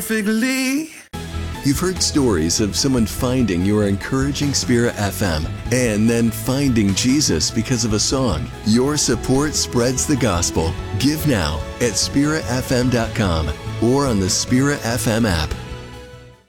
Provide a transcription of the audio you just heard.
Perfectly. You've heard stories of someone finding your encouraging Spirit FM and then finding Jesus because of a song. Your support spreads the gospel. Give now at spiritfm.com or on the Spirit FM app.